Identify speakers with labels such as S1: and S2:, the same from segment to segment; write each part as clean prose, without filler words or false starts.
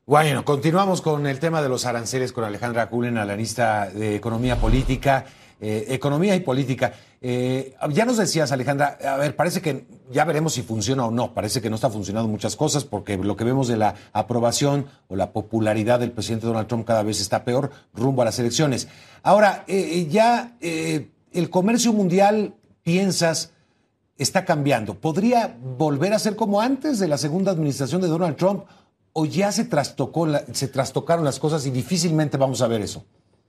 S1: Bueno, continuamos con el tema de los aranceles con Alejandra Cullen, analista de economía política, economía y política. Ya nos decías, Alejandra, a ver, parece que ya veremos si funciona o no. Parece que no está funcionando muchas cosas porque lo que vemos de la aprobación o la popularidad del presidente Donald Trump cada vez está peor rumbo a las elecciones. Ahora, el comercio mundial, piensas, está cambiando. ¿Podría volver a ser como antes de la segunda administración de Donald Trump? ¿O ya se trastocaron las cosas y difícilmente vamos a ver eso?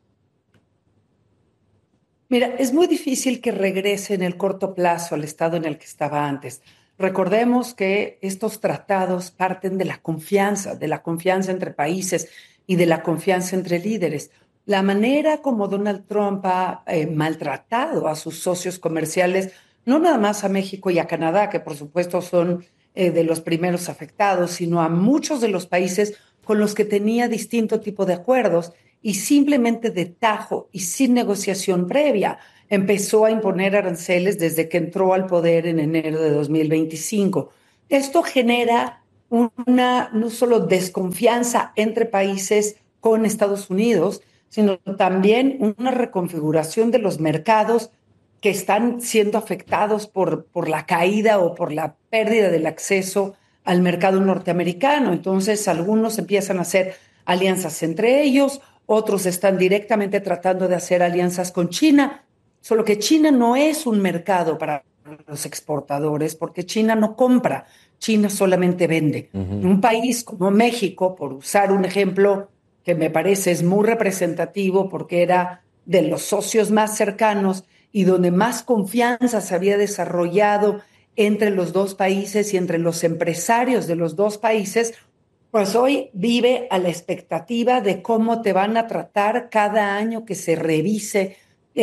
S2: Mira, es muy difícil que regrese en el corto plazo al estado en el que estaba antes. Recordemos que estos tratados parten de la confianza entre países y de la confianza entre líderes. La manera como Donald Trump ha maltratado a sus socios comerciales, no nada más a México y a Canadá, que por supuesto son de los primeros afectados, sino a muchos de los países con los que tenía distinto tipo de acuerdos y simplemente de tajo y sin negociación previa empezó a imponer aranceles desde que entró al poder en enero de 2025. Esto genera una no solo desconfianza entre países con Estados Unidos, sino también una reconfiguración de los mercados que están siendo afectados por la caída o por la pérdida del acceso al mercado norteamericano. Entonces, algunos empiezan a hacer alianzas entre ellos, otros están directamente tratando de hacer alianzas con China, solo que China no es un mercado para los exportadores, porque China no compra, China solamente vende.
S1: Uh-huh.
S2: Un país como México, por usar un ejemplo que me parece es muy representativo porque era de los socios más cercanos y donde más confianza se había desarrollado entre los dos países y entre los empresarios de los dos países, pues hoy vive a la expectativa de cómo te van a tratar cada año que se revise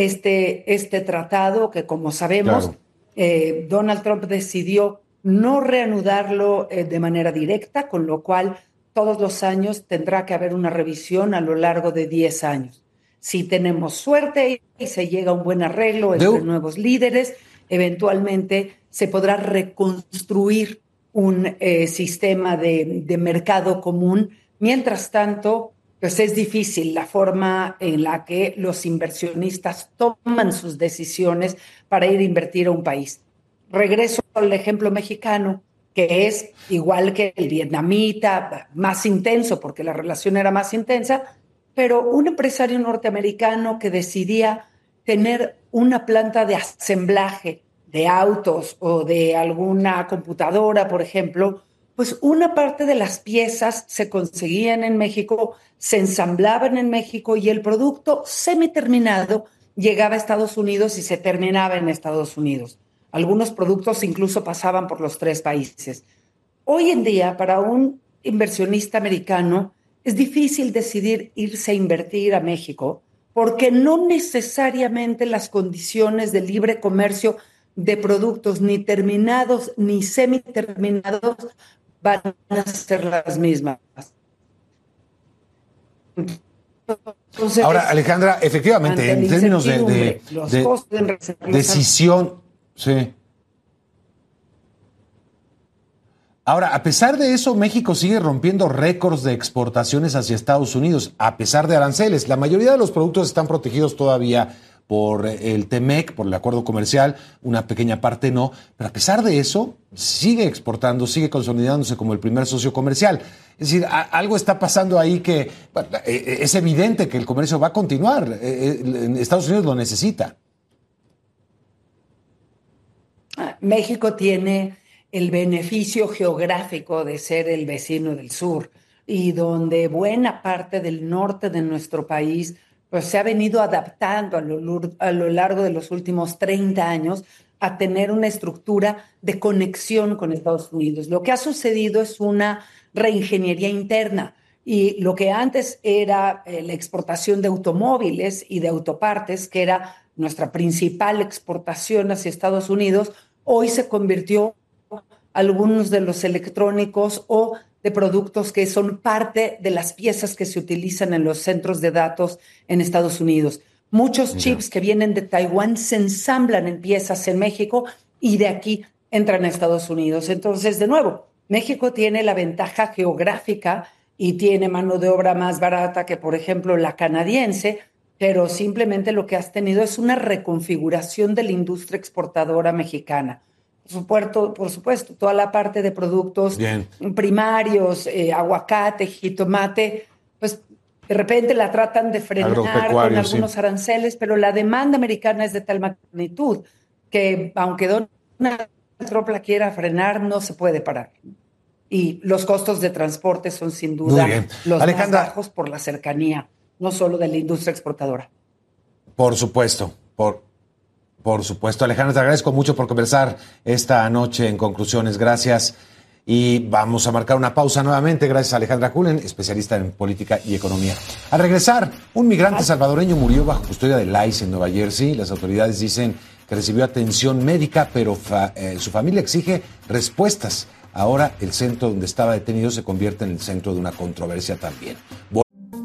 S2: este tratado, que como sabemos,
S1: Claro.
S2: Donald Trump decidió no reanudarlo de manera directa, con lo cual todos los años tendrá que haber una revisión a lo largo de 10 años. Si tenemos suerte y se llega a un buen arreglo entre
S1: Deu-
S2: nuevos líderes, eventualmente se podrá reconstruir un sistema de mercado común. Mientras tanto, pues es difícil la forma en la que los inversionistas toman sus decisiones para ir a invertir a un país. Regreso al ejemplo mexicano, que es igual que el vietnamita, más intenso porque la relación era más intensa, pero un empresario norteamericano que decidía tener una planta de asemblaje de autos o de alguna computadora, por ejemplo, pues una parte de las piezas se conseguían en México, se ensamblaban en México y el producto semiterminado llegaba a Estados Unidos y se terminaba en Estados Unidos. Algunos productos incluso pasaban por los tres países. Hoy en día, para un inversionista americano, es difícil decidir irse a invertir a México porque no necesariamente las condiciones de libre comercio de productos ni terminados ni semiterminados van a ser las mismas.
S1: Ahora,
S2: Entonces,
S1: Alejandra, efectivamente,
S2: ante la
S1: en términos
S2: incertidumbre, los
S1: de
S2: costos de
S1: decisión, sí. Ahora, a pesar de eso, México sigue rompiendo récords de exportaciones hacia Estados Unidos, a pesar de aranceles. La mayoría de los productos están protegidos todavía por el TEMEC, por el acuerdo comercial, una pequeña parte no, pero a pesar de eso, sigue exportando, sigue consolidándose como el primer socio comercial. Es decir, algo está pasando ahí que bueno, es evidente que el comercio va a continuar. Estados Unidos lo necesita.
S2: México tiene el beneficio geográfico de ser el vecino del sur y donde buena parte del norte de nuestro país pues, se ha venido adaptando a lo largo de los últimos 30 años a tener una estructura de conexión con Estados Unidos. Lo que ha sucedido es una reingeniería interna y lo que antes era la exportación de automóviles y de autopartes, que era nuestra principal exportación hacia Estados Unidos, hoy se convirtió algunos de los electrónicos o de productos que son parte de las piezas que se utilizan en los centros de datos en Estados Unidos. Muchos
S1: Ya.
S2: chips que vienen de Taiwán se ensamblan en piezas en México y de aquí entran a Estados Unidos. Entonces, de nuevo, México tiene la ventaja geográfica y tiene mano de obra más barata que, por ejemplo, la canadiense, pero simplemente lo que has tenido es una reconfiguración de la industria exportadora mexicana. Por supuesto, toda la parte de productos
S1: Bien.
S2: primarios, aguacate, jitomate, pues de repente la tratan de frenar con
S1: Agropecuario,
S2: algunos
S1: sí.
S2: aranceles, pero la demanda americana es de tal magnitud que aunque Donald Trump la quiera frenar, no se puede parar. Y los costos de transporte son sin
S1: Muy
S2: duda
S1: bien.
S2: los más
S1: Alejandra,
S2: bajos por la cercanía, no solo de la industria exportadora.
S1: por supuesto, por supuesto. Alejandra, te agradezco mucho por conversar esta noche en Conclusiones. Gracias. Y vamos a marcar una pausa nuevamente. Gracias a Alejandra Julen, especialista en política y economía. Al regresar, un migrante salvadoreño murió bajo custodia del ICE en Nueva Jersey. Las autoridades dicen que recibió atención médica, pero su familia exige respuestas. Ahora el centro donde estaba detenido se convierte en el centro de una controversia también.